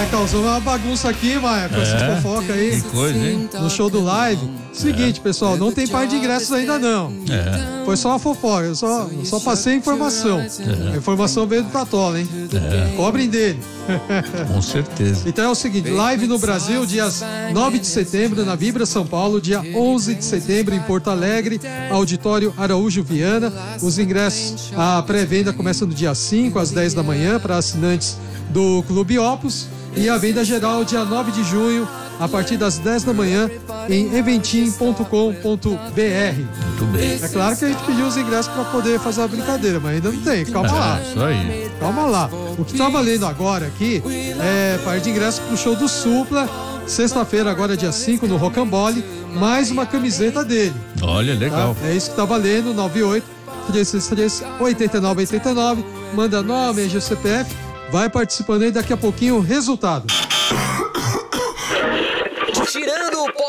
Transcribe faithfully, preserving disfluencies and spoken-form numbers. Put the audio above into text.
É, causou uma bagunça aqui, Maia, com essa É, fofoca aí. que coisa, hein? No show do live. Seguinte, pessoal, não tem par de ingressos ainda não. É. Foi só uma fofoca, eu só, eu só passei a informação. A informação veio do Tatola, hein? É. Cobrem dele. Com certeza. Então é o seguinte, live no Brasil, dias nove de setembro na Vibra São Paulo, dia onze de setembro em Porto Alegre, Auditório Araújo Viana. Os ingressos, a pré-venda começa no dia cinco, às dez da manhã, para assinantes do Clube Opus, e a venda geral dia nove de junho, a partir das dez da manhã, em eventim ponto com ponto b r. Muito bem. É claro que a gente pediu os ingressos para poder fazer a brincadeira, mas ainda não tem, calma lá. É, isso aí. Calma lá. O que tá valendo agora aqui é par de ingressos pro show do Supla, sexta-feira, agora dia cinco, no Rocambole, mais uma camiseta dele. Olha, legal. Tá? É isso que tá valendo, nove oito, três seis três, oito nove oito nove. Manda nome, G C P F, vai participando aí, daqui a pouquinho o resultado. Tirando o pó